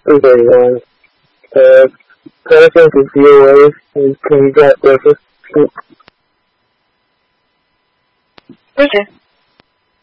Okay, President is VOA. Can you get breakfast? Okay.